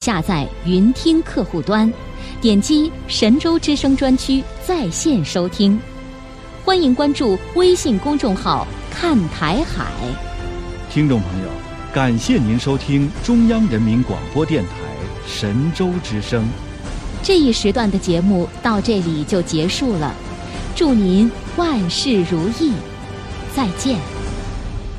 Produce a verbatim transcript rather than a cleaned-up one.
下载云听客户端，点击神州之声专区在线收听。欢迎关注微信公众号看台海。 听众朋友，感谢您收听中央人民广播电台神州之声。 这一时段的节目到这里就结束了，祝您万事如意，再见。